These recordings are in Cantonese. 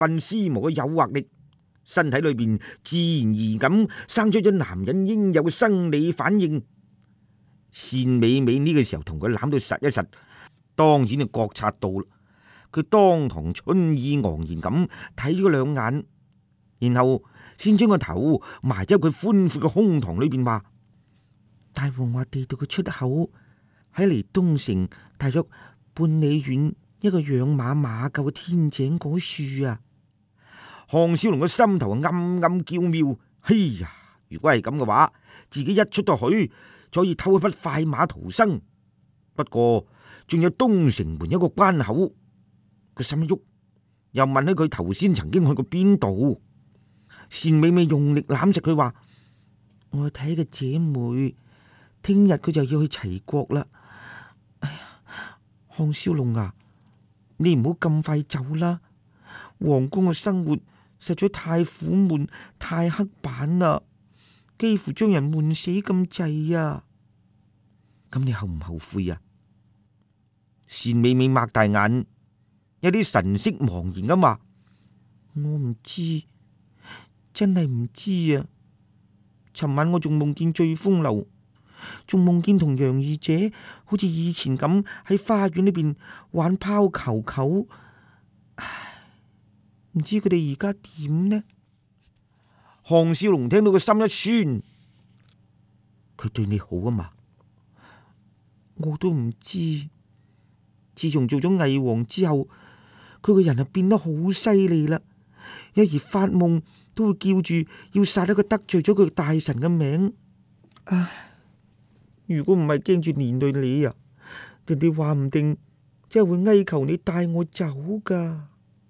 奔思慕嘅誘惑力，身體裏邊自然而然咁生出咗男人應有嘅生理反應。單美美呢個時候同佢攬到實一實，當然就覺察到啦。佢當堂春意盎然咁睇咗兩眼，然後先將個頭埋咗佢寬闊嘅胸膛裏邊，話：大王話地道嘅出口喺離東城大約半里遠一個養馬馬廄嘅天井嗰處啊！項少龍嘅心頭暗暗叫妙，哎呀！如果係咁嘅話，自己一出到去就可以偷一匹快馬逃生。不過仲有東城門一個關口，個心一喐，又問起佢頭先曾經去過邊度。單美美用力攬實佢話：我睇嘅姐妹，聽日佢就要去齊國啦。哎呀，項少龍啊，你唔好咁快走啦，皇宮嘅生活實在太苦悶、太刻板啦，幾乎將人悶死咁滯啊！咁你後唔後悔啊？單美美擘大眼，有啲神色茫然咁話：我唔知，真係唔知啊！尋晚我仲夢見醉風樓，仲夢見同楊二姐好似以前咁喺花園裏邊玩拋球球。唉，唔知佢哋而家點呢？項少龍聽到個心一酸，佢對你好啊嘛？我都唔知。自從做咗魏王之後，佢個人就變得好犀利啦。有時發夢都會叫住要殺一個得罪咗佢大臣嘅名。唉，如果唔係驚住連累你啊，人哋話唔定真係會哀求你帶我走噶。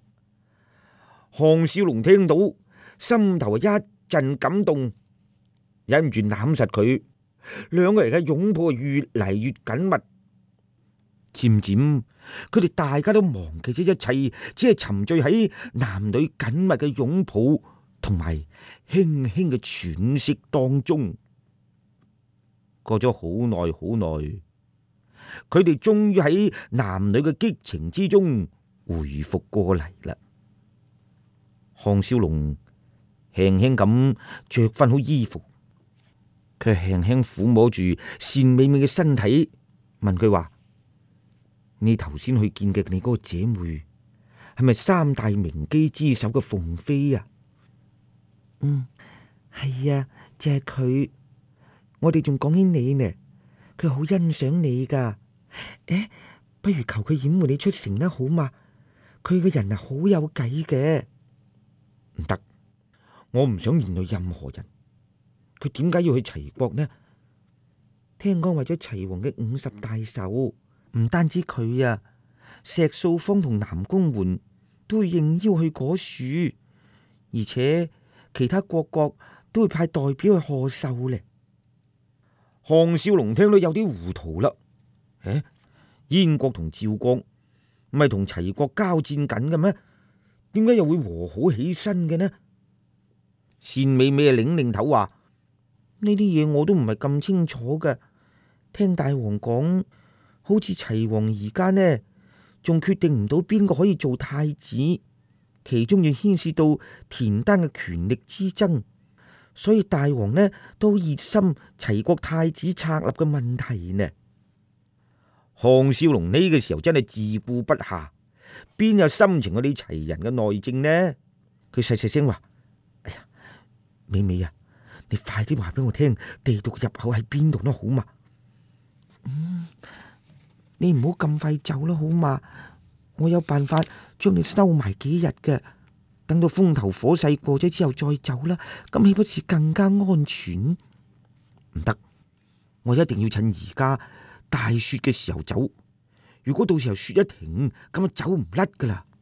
項少龍聽到，心頭一陣感動，忍唔住攬實佢，兩個人嘅擁抱越嚟越緊密。漸漸，佢哋大家都忘記咗一切，只係沉醉喺男女緊密嘅擁抱同埋輕輕嘅喘息當中。過咗好耐好耐，佢哋終於喺男女嘅激情之中回復過嚟啦。項少龍輕輕咁着翻好衣服，佢輕輕撫摸住單美美嘅身體，問佢話：你頭先去見嘅你嗰個姐妹係咪三大名姬之首嘅鳳飛啊？係啊，就係佢。我哋仲講起你呢，佢好欣賞你噶。不如求佢掩護你出城啦，好嘛？佢個人係好有計嘅。唔得，我唔想連累任何人。佢點解要去齊國呢？聽講為咗齊王嘅50大壽，唔單止佢啊，石素芳同南宮媛都會應邀去嗰處，而且其他各國都會派代表去賀壽咧。項少龍聽到有啲糊塗啦。燕國同趙國唔係同齊國交戰緊嘅咩？點解又會和好起身嘅呢？單美美啊，擰擰頭話：呢啲嘢我都唔係咁清楚嘅。聽大王講，好似齊王而家呢，仲決定唔到邊個可以做太子，其中要牽涉到田單嘅權力之爭，所以大王呢都熱心齊國太子策立嘅問題呢。項少龍呢個時候真係自顧不暇，邊有心情去理齊人嘅內政呢？佢細細聲話：哎呀，美美啊，你快啲話俾我聽，地道入口喺邊度都好嘛？你唔好咁快走啦，好嘛？我有辦法將你收埋幾日嘅，等到風頭火勢過咗之後再走啦，咁豈不是更加安全？唔得，我一定要趁而家大雪嘅時候走。如果到時候雪一停，咁就走唔甩噶啦。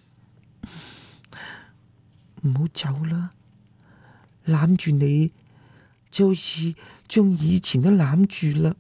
唔好走啦，攬住你就好似將以前都攬住啦。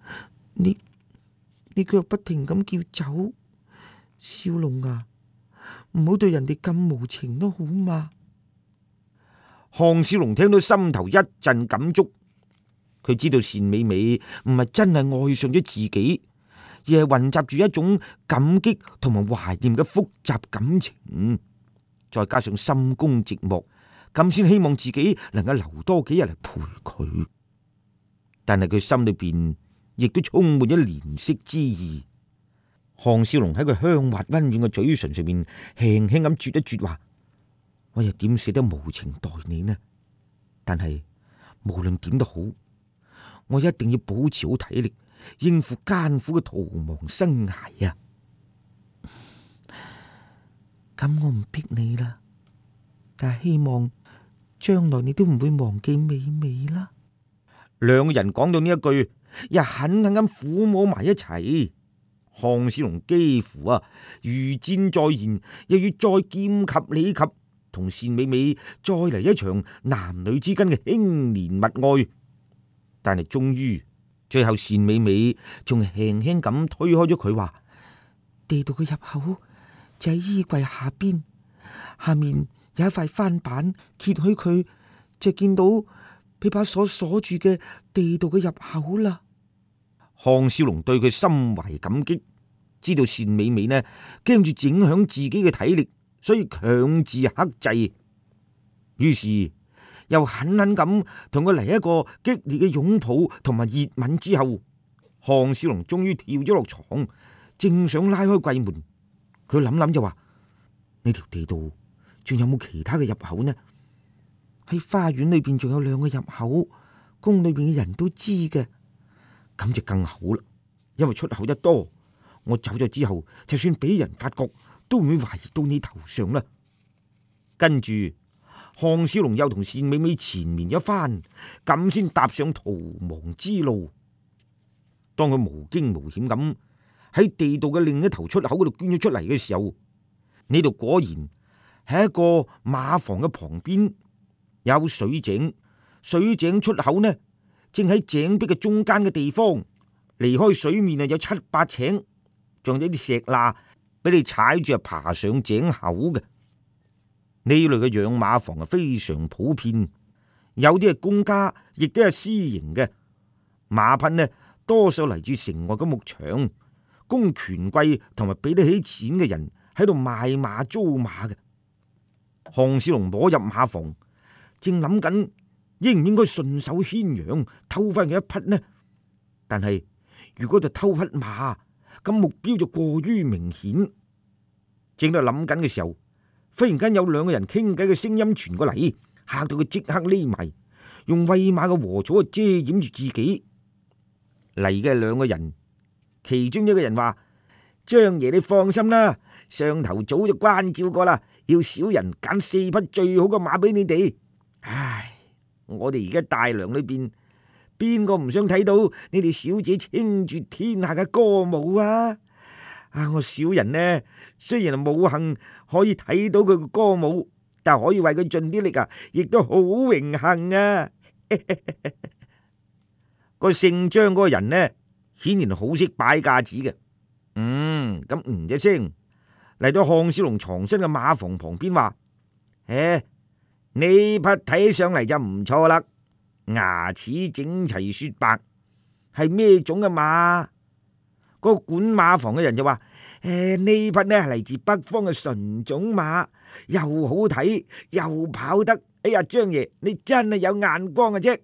你卻不停咁叫走，少龍啊，唔好對人哋咁無情都好嘛。項少龍聽到心頭一陣感觸，佢知道單美美唔係真係愛上咗自己，而係混雜住一種感激同埋懷念嘅複雜感情。 再加上心公寂寞，咁先希望自己能夠留多幾日嚟陪佢。但係佢心裏邊亦都充滿咗憐惜之意。項少龍喺佢香滑溫軟嘅嘴唇上面輕輕咁啜一啜，話：我又點捨得無情待你呢？但係無論點都好，我一定要保持好體力，應付艱苦嘅逃亡生涯啊！咁我唔逼你啦，但係希望將來你都唔會忘記美美啦。兩個人講到呢一句，又狠狠咁撫摸埋一齊。項少龍幾乎如箭在弦，又要再劍及你及，同單美美再嚟一場男女之間嘅輕憐蜜愛。但係終於最後，單美美仲輕輕咁推開咗佢，話：地道嘅入口就喺衣櫃下邊，下面有一塊翻板，揭開佢就見到俾把鎖鎖住嘅地道嘅入口啦。項少龍對佢心懷感激，知道單美美呢驚住影響自己嘅體力，所以強自克制。於是又狠狠咁同佢嚟一個激烈嘅擁抱同埋熱吻之後，項少龍終於跳咗落床，正想拉開櫃門，佢諗諗就話：呢條地道仲有冇其他嘅入口呢？喺花園裏邊仲有兩個入口，宮裏邊嘅人都知嘅，咁就更好啦。因為出口一多，我走咗之後，就算俾人發覺，都唔會懷疑到你頭上啦。跟住項少龍又同單美美纏綿一番，咁先踏上逃亡之路。當佢無驚無險咁喺地道嘅另一頭出口嗰度捐咗出嚟嘅時候，呢度果然係一個馬房嘅旁邊有水井，水井出口呢正喺井壁嘅中間嘅地方，離開水面有7-8尺，仲有啲石罅俾你踩住爬上井口嘅。呢類嘅養馬房係非常普遍，有啲係公家，亦都係私營嘅。馬匹呢多數嚟自城外嘅牧場，供權貴同埋俾得起錢嘅人喺度賣馬租馬嘅。項少龍摸入馬房，正諗緊應唔應該順手牽羊偷翻佢一匹呢？但係如果就偷匹馬，咁目標就過於明顯。正喺度諗緊嘅時候，忽然間有兩個人傾偈嘅聲音傳過嚟，嚇到佢即刻匿埋，用餵馬嘅禾草遮掩住自己。嚟嘅兩個人，其中一個人話：張爺你放心啦，上頭早就關照過啦，要小人揀4匹最好嘅馬俾你哋。唉，我哋而家大梁裏邊，邊個唔想睇到你哋小姐稱絕天下嘅歌舞啊？我小人呢，雖然冇幸可以睇到佢嘅歌舞，但可以為佢盡啲力亦都好榮幸啊！個姓張嗰個人呢，顯然好識擺架子嘅。咁一聲嚟到項少龍藏身嘅馬房旁邊，話：呢匹睇上嚟就唔錯啦，牙齒整齊雪白，係咩種嘅馬？嗰個管馬房嘅人就話：呢匹呢係嚟自北方嘅純種馬，又好睇又跑得。哎呀，張爺你真係有眼光嘅啫！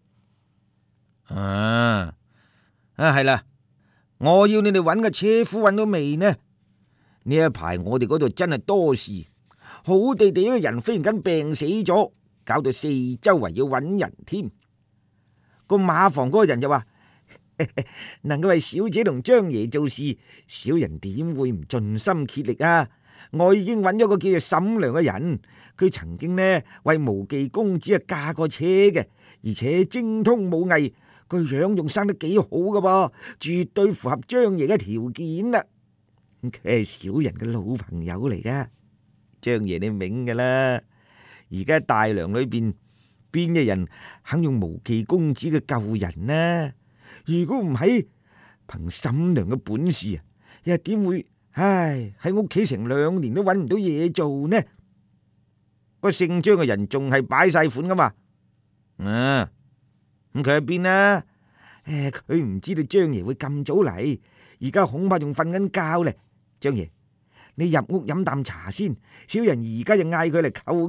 係啦，我要你哋揾個車夫揾到未呢？呢一排我哋嗰度真係多事，好地地一個人忽然間病死咗，搞到四周圍要揾人添。個馬房嗰個人就話：能夠為小姐同張爺做事，小人點會唔盡心竭力啊？我已經揾咗個叫做沈良嘅人，佢曾經呢為無忌公子駕過車嘅，而且精通武藝，個樣仲生得幾好噶噃，絕對符合張爺嘅條件啦。佢係小人嘅老朋友嚟噶，張爺你明噶啦。而家大梁裏邊邊一人肯用無忌公子嘅救人呢？如果唔係憑沈良嘅本事又點會喺屋企成2年都揾唔到嘢做呢？個姓張嘅人仲係擺晒款噶嘛？咁佢喺邊啊？佢唔知道張爺會咁早嚟，而家恐怕仲瞓緊覺咧。張爺， 你入屋飲啖茶先。小人而家就嗌佢嚟叩